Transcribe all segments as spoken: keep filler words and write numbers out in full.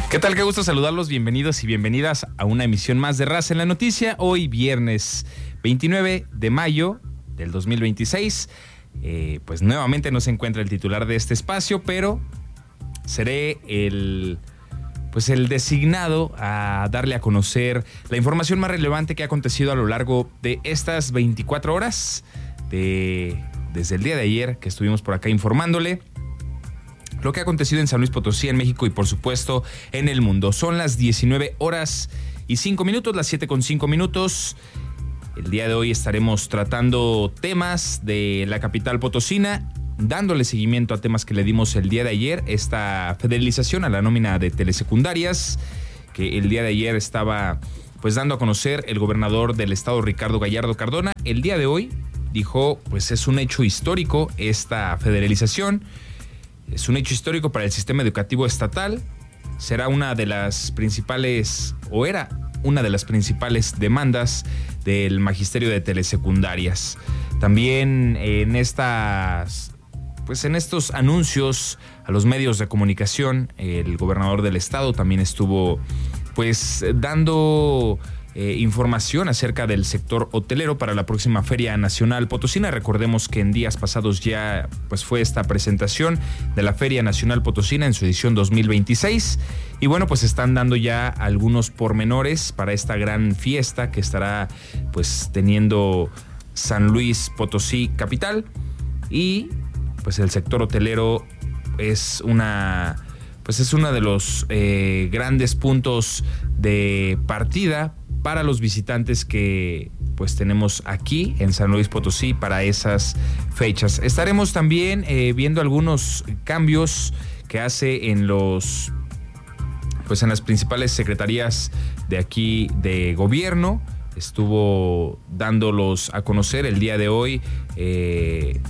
¿Qué tal? Qué gusto saludarlos, bienvenidos y bienvenidas a una emisión más de Raza en la Noticia. Hoy viernes veintinueve de mayo del dos mil veintiséis. Eh, pues nuevamente no se encuentra el titular de este espacio, pero seré el, pues el designado a darle a conocer la información más relevante que ha acontecido a lo largo de estas veinticuatro horas, de, desde el día de ayer que estuvimos por acá informándole lo que ha acontecido en San Luis Potosí, en México y por supuesto en el mundo. Son las diecinueve horas y cinco minutos, las siete con cinco minutos. El día de hoy estaremos tratando temas de la capital potosina, dándole seguimiento a temas que le dimos el día de ayer, esta federalización a la nómina de telesecundarias, que el día de ayer estaba pues dando a conocer el gobernador del estado, Ricardo Gallardo Cardona. El día de hoy dijo, pues es un hecho histórico esta federalización. Es un hecho histórico para el sistema educativo estatal. Será una de las principales, o era una de las principales demandas del magisterio de telesecundarias. También en estas, pues en estos anuncios a los medios de comunicación, el gobernador del estado también estuvo, pues, dando Eh, información acerca del sector hotelero para la próxima Feria Nacional Potosina. Recordemos que en días pasados ya pues fue esta presentación de la Feria Nacional Potosina en su edición dos mil veintiséis y bueno, pues están dando ya algunos pormenores para esta gran fiesta que estará pues teniendo San Luis Potosí capital, y pues el sector hotelero es una pues es uno de los eh, grandes puntos de partida para los visitantes que pues tenemos aquí en San Luis Potosí para esas fechas. Estaremos también eh, viendo algunos cambios que hace en los pues en las principales secretarías de aquí de gobierno. Estuvo dándolos a conocer el día de hoy eh,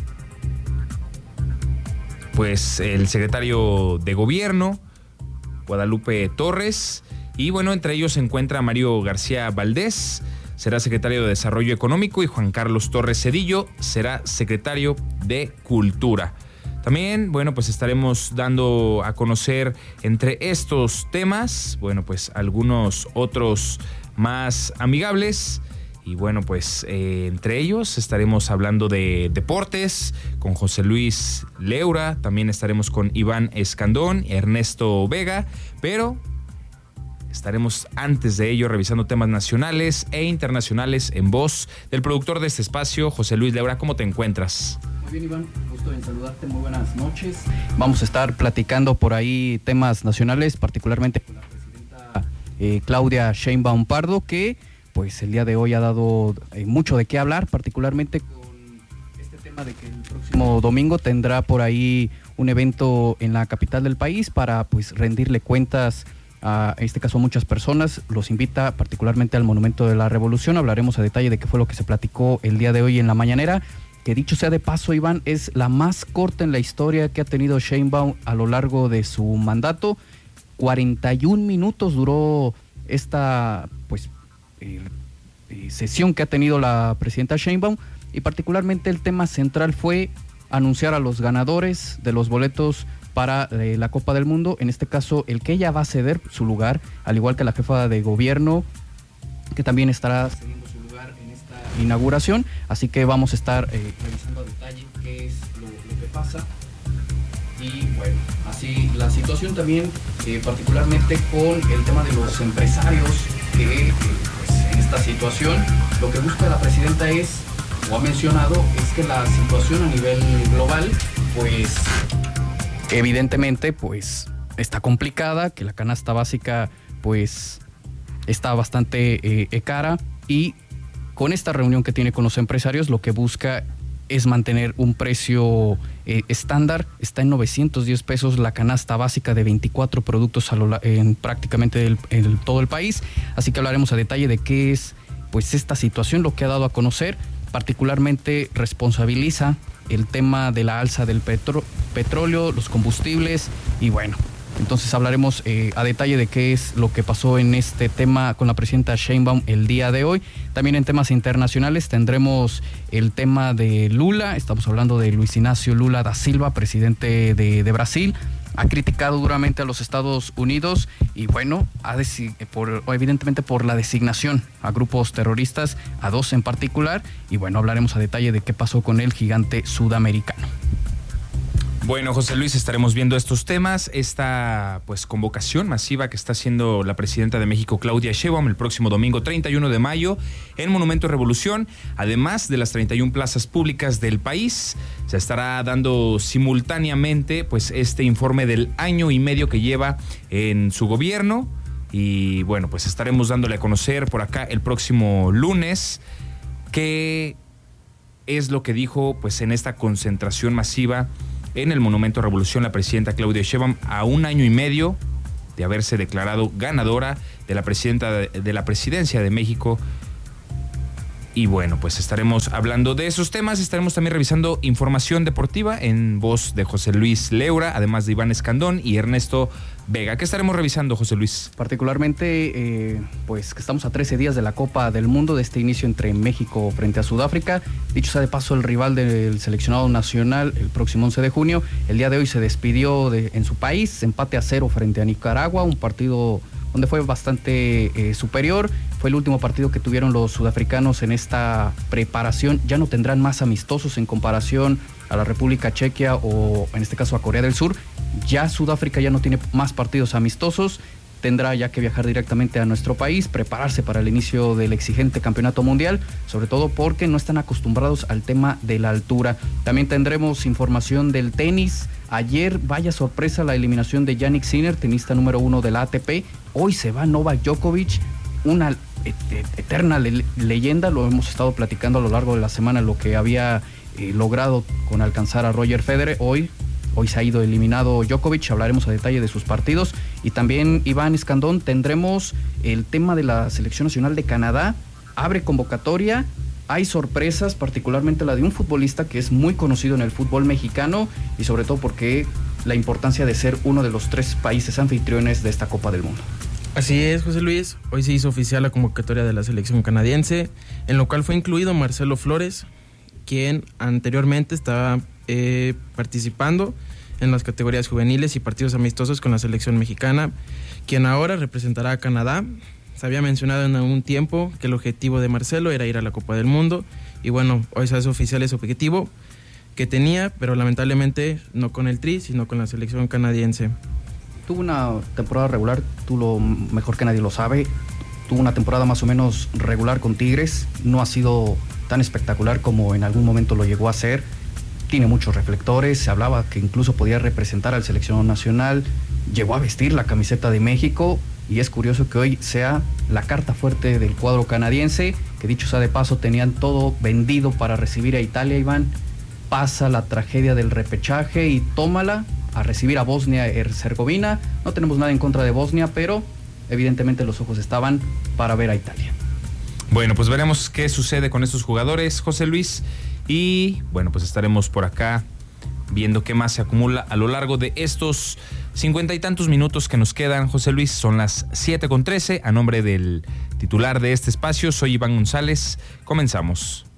pues el secretario de gobierno, Guadalupe Torres. Y bueno, entre ellos se encuentra Mario García Valdés, será secretario de Desarrollo Económico, y Juan Carlos Torres Cedillo será secretario de Cultura. También, bueno, pues estaremos dando a conocer entre estos temas, bueno, pues algunos otros más amigables. Y bueno, pues eh, entre ellos estaremos hablando de deportes con José Luis Leura, también estaremos con Iván Escandón, Ernesto Vega, pero estaremos antes de ello revisando temas nacionales e internacionales en voz del productor de este espacio, José Luis Leura. ¿Cómo te encuentras? Muy bien, Iván, gusto en saludarte, muy buenas noches. Vamos a estar platicando por ahí temas nacionales, particularmente con la presidenta eh, Claudia Sheinbaum Pardo, que pues el día de hoy ha dado eh, mucho de qué hablar, particularmente con este tema de que el próximo domingo tendrá por ahí un evento en la capital del país para pues rendirle cuentas a, en este caso a muchas personas. Los invita particularmente al Monumento de la Revolución. Hablaremos a detalle de qué fue lo que se platicó el día de hoy en la mañanera, que dicho sea de paso, Iván, es la más corta en la historia que ha tenido Sheinbaum a lo largo de su mandato. cuarenta y un minutos duró esta pues eh, eh, sesión que ha tenido la presidenta Sheinbaum, y particularmente el tema central fue anunciar a los ganadores de los boletos para eh, la Copa del Mundo, en este caso el que ella va a ceder su lugar, al igual que la jefa de gobierno, que también estará cediendo su lugar en esta inauguración. Así que vamos a estar eh, revisando a detalle qué es lo, lo que pasa. Y bueno, así la situación también, eh, particularmente con el tema de los empresarios, que eh, pues, en esta situación lo que busca la presidenta es, o ha mencionado, es que la situación a nivel global, pues evidentemente pues está complicada, que la canasta básica pues está bastante eh, cara, y con esta reunión que tiene con los empresarios lo que busca es mantener un precio eh, estándar. Está en novecientos diez pesos la canasta básica de veinticuatro productos a lo, en prácticamente el, en todo el país. Así que hablaremos a detalle de qué es pues esta situación, lo que ha dado a conocer. Particularmente responsabiliza el tema de la alza del petro, petróleo, los combustibles, y bueno, entonces hablaremos eh, a detalle de qué es lo que pasó en este tema con la presidenta Sheinbaum el día de hoy. También en temas internacionales tendremos el tema de Lula. Estamos hablando de Luis Inácio Lula da Silva, presidente de, de Brasil, ha criticado duramente a los Estados Unidos y bueno, ha desi- por, evidentemente por la designación a grupos terroristas, a dos en particular, y bueno, hablaremos a detalle de qué pasó con el gigante sudamericano. Bueno, José Luis, estaremos viendo estos temas, esta pues convocación masiva que está haciendo la presidenta de México, Claudia Sheinbaum, el próximo domingo treinta y uno de mayo en Monumento Revolución, además de las treinta y una plazas públicas del país. Se estará dando simultáneamente pues este informe del año y medio que lleva en su gobierno y bueno, pues estaremos dándole a conocer por acá el próximo lunes qué es lo que dijo pues en esta concentración masiva en el Monumento Revolución la presidenta Claudia Sheinbaum, a un año y medio de haberse declarado ganadora de la presidenta de, de la presidencia de México. Y bueno, pues estaremos hablando de esos temas, estaremos también revisando información deportiva en voz de José Luis Leura, además de Iván Escandón y Ernesto Vega. ¿Qué estaremos revisando, José Luis? Particularmente, eh, pues que estamos a trece días de la Copa del Mundo, de este inicio entre México frente a Sudáfrica. Dicho sea de paso, el rival del seleccionado nacional el próximo once de junio, el día de hoy se despidió de, en su país, empate a cero frente a Nicaragua, un partido donde fue bastante eh, superior. Fue el último partido que tuvieron los sudafricanos en esta preparación. Ya no tendrán más amistosos en comparación a la República Chequia o en este caso a Corea del Sur. Ya Sudáfrica ya no tiene más partidos amistosos. Tendrá ya que viajar directamente a nuestro país, prepararse para el inicio del exigente campeonato mundial, sobre todo porque no están acostumbrados al tema de la altura. También tendremos información del tenis. Ayer, vaya sorpresa, la eliminación de Jannik Sinner, tenista número uno de la A T P. Hoy se va Novak Djokovic, una eterna le- leyenda. Lo hemos estado platicando a lo largo de la semana, lo que había eh, logrado con alcanzar a Roger Federer. Hoy Hoy se ha ido eliminado Djokovic, hablaremos a detalle de sus partidos. Y también, Iván Escandón, tendremos el tema de la Selección Nacional de Canadá. Abre convocatoria, hay sorpresas, particularmente la de un futbolista que es muy conocido en el fútbol mexicano y sobre todo porque la importancia de ser uno de los tres países anfitriones de esta Copa del Mundo. Así es, José Luis. Hoy se hizo oficial la convocatoria de la selección canadiense, en lo cual fue incluido Marcelo Flores, quien anteriormente estaba eh, participando en las categorías juveniles y partidos amistosos con la selección mexicana, quien ahora representará a Canadá. Se había mencionado en algún tiempo que el objetivo de Marcelo era ir a la Copa del Mundo, y bueno, hoy se hace oficial ese objetivo que tenía, pero lamentablemente no con el Tri, sino con la selección canadiense. Tuvo una temporada regular, tú lo mejor que nadie lo sabe, tuvo una temporada más o menos regular con Tigres, no ha sido tan espectacular como en algún momento lo llegó a ser, tiene muchos reflectores, se hablaba que incluso podía representar al seleccionado nacional, llegó a vestir la camiseta de México y es curioso que hoy sea la carta fuerte del cuadro canadiense, que dicho sea de paso tenían todo vendido para recibir a Italia, Iván, pasa la tragedia del repechaje y tómala a recibir a Bosnia y Herzegovina. No tenemos nada en contra de Bosnia, pero evidentemente los ojos estaban para ver a Italia. Bueno, pues veremos qué sucede con estos jugadores, José Luis. Y bueno, pues estaremos por acá viendo qué más se acumula a lo largo de estos cincuenta y tantos minutos que nos quedan, José Luis. Son las siete con trece. A nombre del titular de este espacio, soy Iván González. Comenzamos.